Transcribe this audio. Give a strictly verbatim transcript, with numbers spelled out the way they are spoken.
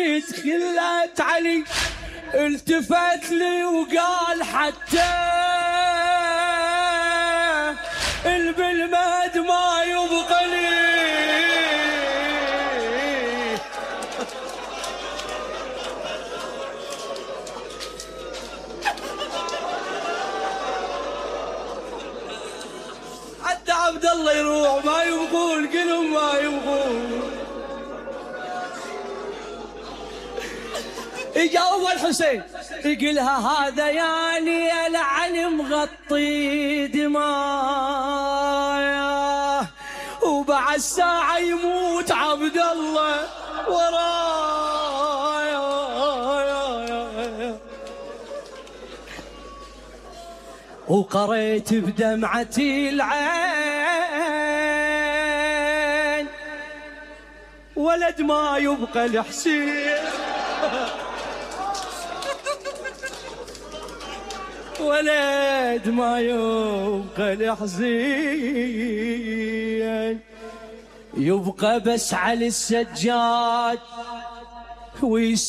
خلت علي التفت لي وقال حتى بالمهد ما يبقى لي. حتى عبد الله يروح ما يبقون، قلهم ما يبقون. يجاوب الحسين يقلها هذا يعني العلم مغطي دمايا، وبعد ساعة يموت عبد الله ورايا. وقريت بدمعتي العين ولد ما يبقى الحسين، ولد ما يبقى الحزين، يبقى بس على السجاد ويس